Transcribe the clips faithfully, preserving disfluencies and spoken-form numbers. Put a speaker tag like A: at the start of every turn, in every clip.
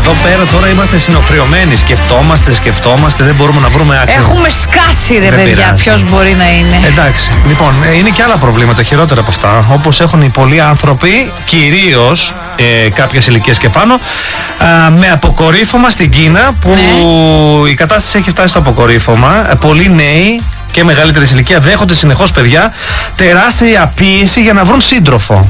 A: εδώ πέρα τώρα είμαστε συνοφριωμένοι. Σκεφτόμαστε, σκεφτόμαστε, δεν μπορούμε να βρούμε άκρη.
B: Έχουμε σκάσει, ρε παιδιά, ποιος μπορεί να είναι.
A: Εντάξει, λοιπόν, είναι και άλλα προβλήματα χειρότερα από αυτά. Όπως έχουν οι πολλοί άνθρωποι, κυρίως ε, κάποιες ηλικίες και πάνω, α, με αποκορύφωμα στην Κίνα, που ναι. η κατάσταση έχει φτάσει στο αποκορύφωμα. Πολλοί νέοι και μεγαλύτερη ηλικία δέχονται συνεχώς, παιδιά, τεράστια πίεση για να βρουν σύντροφο,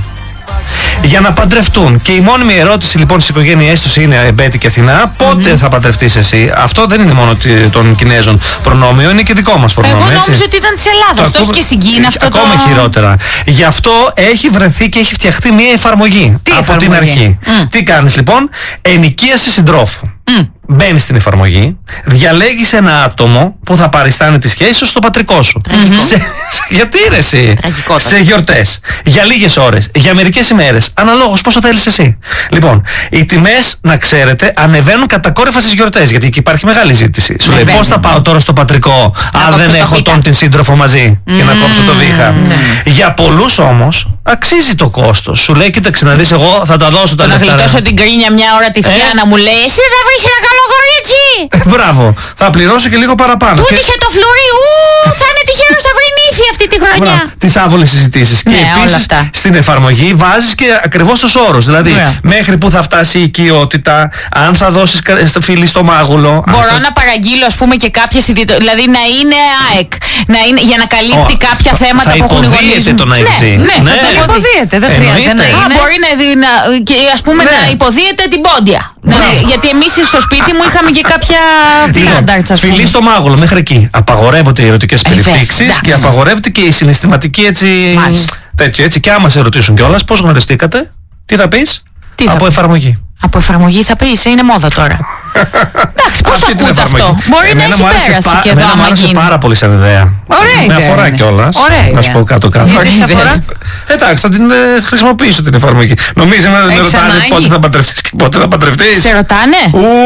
A: για να παντρευτούν. Και η μόνιμη ερώτηση λοιπόν στις οικογένειές τους είναι, Μπέτη και Αθηνά, πότε mm-hmm. θα παντρευτείς εσύ? Αυτό δεν είναι μόνο των Κινέζων προνόμιο, είναι και δικό μας προνόμιο.
B: Εγώ
A: νόμιζα
B: ότι ήταν της Ελλάδας, το, το έχει και στην Κίνα αυτό.
A: Ακόμα
B: το...
A: χειρότερα. Γι' αυτό έχει βρεθεί και έχει φτιαχτεί μια εφαρμογή.
B: Τι
A: από
B: εφαρμογή?
A: την αρχή. Mm. Τι κάνεις λοιπόν? Ενοικίαση συντρόφου. Mm. Μπαίνεις στην εφαρμογή, διαλέγεις ένα άτομο που θα παριστάνει τη σχέση σου στο πατρικό σου.
B: Mm-hmm.
A: Σε, γιατί ρε εσύ? Σε γιορτές, για λίγες ώρες, για μερικές ημέρες, αναλόγως πόσο θέλεις εσύ. Λοιπόν, οι τιμές, να ξέρετε, ανεβαίνουν κατακόρυφα στις γιορτές, γιατί εκεί υπάρχει μεγάλη ζήτηση. Σου λέει, πώς θα πάω τώρα στο πατρικό αν δεν έχω τον την σύντροφο μαζί mm. και να κόψω το βήχα. Mm. Για πολλούς όμως αξίζει το κόστος. Σου λέει, κοίταξε να δεις, εγώ θα τα δώσω τα λεφτά.
B: Να γλιτώσω την κρίνια μια ώρα τη Φιάνα, μου λέει, εσύ θα βρεις ένα καλό κορίτσι.
A: Μπράβο, θα πληρώσω και λίγο παραπάνω.
B: Τούτο είχε το φλουρί, ου, θα είναι τυχερός, θα βρει νύφη αυτή τη χρονιά.
A: Τις άβολες συζητήσεις.
B: Ναι,
A: και επίσης στην εφαρμογή βάζεις και ακριβώς τους όρους. Δηλαδή, yeah. μέχρι που θα φτάσει η οικειότητα, αν θα δώσεις φίλη στο μάγουλο.
B: Μπορώ
A: θα...
B: να παραγγείλω, ας πούμε, και κάποιες ιδιαιτερότητες. Δηλαδή να είναι ΑΕΚ. Να είναι, για να καλύπτει oh, κάποια θα, θέματα
A: θα
B: που έχουν οι γονείς.
A: Θα υποδίεται τον ΑΕΚΤ.
B: Ναι, ναι,
A: ναι,
B: θα το υποδίεται. Δεν χρειάζεται να είναι. Α, μπορεί να, να, και, ας πούμε, ναι. να υποδίεται την πόντια. Ναι, γιατί εμείς στο σπίτι μου είχαμε και κάποια standards, ας πούμε.
A: Φιλή στο μάγουλο, μέχρι εκεί. Απαγορεύονται οι ερωτικές περιπτύξεις και απαγορεύεται και η συναισθηματική έτσι. Τέτοιο έτσι. Και άμα σε ρωτήσουν κιόλας πώς γνωριστήκατε, τι θα πεις?
B: Τι
A: από
B: θα...
A: εφαρμογή.
B: Από εφαρμογή θα πεις, είναι μόδα τώρα. Εντάξει, πώς το ακούτε αυτό? Μπορεί να έχει πέρασει και εδώ άμα γίνει.
A: Μου πάρα πολύ σαν ιδέα.
B: Ωραία ιδέα.
A: Με αφορά κιόλας. Να σου πω κάτω-κάτω.
B: Γιατί αφορά?
A: Εντάξει, θα την χρησιμοποιήσω την εφαρμογή. Νομίζω να δεν με ρωτάνε πότε θα παντρευτείς και πότε θα παντρευτείς.
B: Σε ρωτάνε?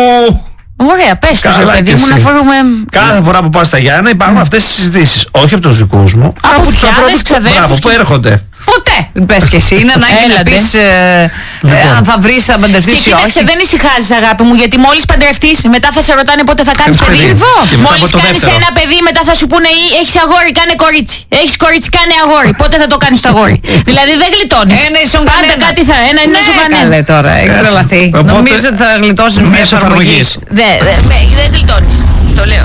B: Ωραία, πες τους, ρε παιδί μου, να φορούμε.
A: Κάθε φορά που πάω στα Γιάννα υπάρχουν αυτές τις συζητήσεις. Όχι από τους δικούς μου,
B: από τους ανθρώπους
A: που έρχονται.
B: Ποτέ. Πες και εσύ, είναι ανάγκη να πεις αν θα βρεις, θα παντρευτείς ή όχι. Κοίταξε, δεν ησυχάζεις, αγάπη μου, γιατί μόλις παντρευτείς, μετά θα σε ρωτάνε πότε θα κάνεις παιδί. Μόλις κάνεις ένα παιδί, μετά θα σου πούνε έχεις αγόρι, κάνε κορίτσι. Έχεις κορίτσι, κάνε αγόρι. Πότε θα το κάνεις το αγόρι? Δηλαδή δεν γλιτώνεις. Ένα ίσον κανένα. Πάντα κάτι θα ένα είναι ίσον κανένα. Καλέ τώρα, έχεις τρελαθεί. Νομίζω ότι θα γλιτώσεις μέσω εφαρμογής. Δεν γλιτώνεις. Το λέω.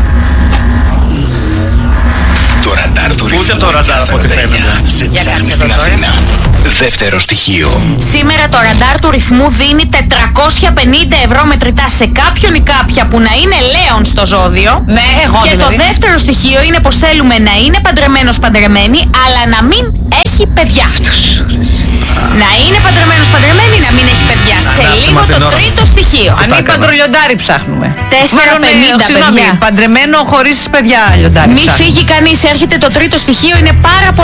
C: Το ραντάρ του ρυθμού.
A: Ούτε το ραντάρ από ό,τι φαίνεται.
C: Για κάτσε εδώ τώρα. Δεύτερο στοιχείο.
B: Σήμερα το ραντάρ του ρυθμού δίνει τετρακόσια πενήντα ευρώ μετρητά σε κάποιον ή κάποια που να είναι λέον στο ζώδιο. Ναι, εγώ Και δηλαδή. Το δεύτερο στοιχείο είναι πως θέλουμε να είναι παντρεμένος παντρεμένη, αλλά να μην έχει παιδιά. Να είναι παντρεμένος παντρεμένη, να μην έχει παιδιά. Σε λίγο το τρίτο στοιχείο.
D: Ανήπαντρο λιοντάρι ψάχνουμε.
B: τέσσερα πενήντα παιδιά.
D: Παντρεμένο χωρίς παιδιά λιοντάρι.
B: Μη φύγει κανείς, έρχεται το τρίτο στοιχείο, είναι πάρα πολύ